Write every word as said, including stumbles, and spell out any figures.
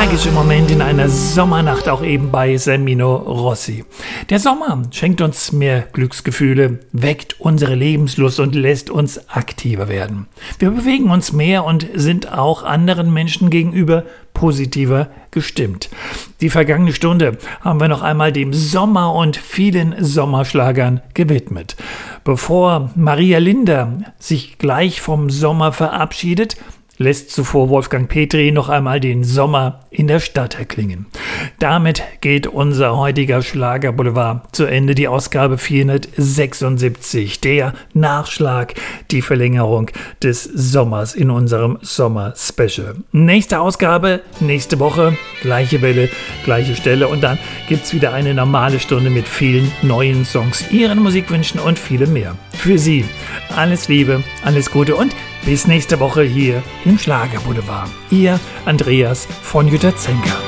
magische Moment in einer Sommernacht, auch eben bei Semino Rossi. Der Sommer schenkt uns mehr Glücksgefühle, weckt unsere Lebenslust und lässt uns aktiver werden. Wir bewegen uns mehr und sind auch anderen Menschen gegenüber positiver gestimmt. Die vergangene Stunde haben wir noch einmal dem Sommer und vielen Sommerschlagern gewidmet. Bevor Maria Linder sich gleich vom Sommer verabschiedet, lässt zuvor Wolfgang Petri noch einmal den Sommer in der Stadt erklingen. Damit geht unser heutiger Schlagerboulevard zu Ende, die Ausgabe vierhundertsechsundsiebzig, der Nachschlag, die Verlängerung des Sommers in unserem Sommer-Special. Nächste Ausgabe, nächste Woche, gleiche Welle, gleiche Stelle und dann gibt's wieder eine normale Stunde mit vielen neuen Songs, Ihren Musikwünschen und vielem mehr. Für Sie alles Liebe, alles Gute und bis nächste Woche hier im Schlagerboulevard. Ihr Andreas von Jutta Zenker.